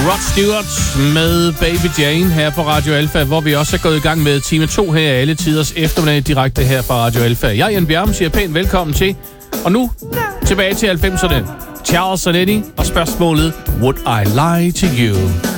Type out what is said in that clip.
Rod Stewart med Baby Jane her på Radio Alfa, hvor vi også er gået i gang med time 2 her i alle tiders eftermiddag direkte her fra Radio Alfa. Jeg, Jan Bjerm, siger pænt velkommen til. Og nu tilbage til 90'erne. Charles Zanetti og spørgsmålet Would I Lie to You?